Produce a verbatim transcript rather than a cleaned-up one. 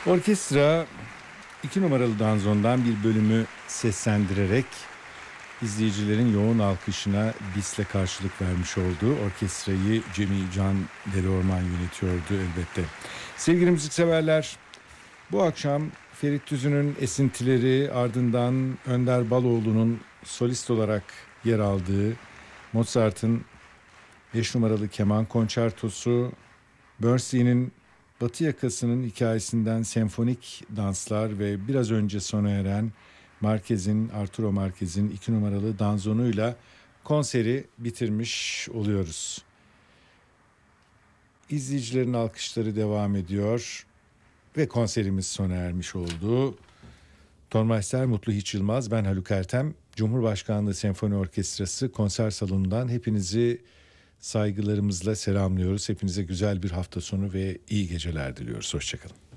Orkestra iki numaralı danzondan bir bölümü seslendirerek izleyicilerin yoğun alkışına bisle karşılık vermiş oldu. Orkestrayı Cemil Can Deliorman yönetiyordu elbette. Sevgili müzikseverler, bu akşam Ferit Tüzün'ün esintileri, ardından Önder Baloğlu'nun solist olarak yer aldığı Mozart'ın beş numaralı keman konçertosu, Bernstein'in Batı Yakası'nın hikayesinden senfonik danslar ve biraz önce sona eren Marquez'in, Arturo Marquez'in iki numaralı danzonuyla konseri bitirmiş oluyoruz. İzleyicilerin alkışları devam ediyor ve konserimiz sona ermiş oldu. Tonmeister Mutlu Hiç Yılmaz, ben Haluk Ertem. Cumhurbaşkanlığı Senfoni Orkestrası konser salonundan hepinizi saygılarımızla selamlıyoruz. Hepinize güzel bir hafta sonu ve iyi geceler diliyoruz. Hoşçakalın.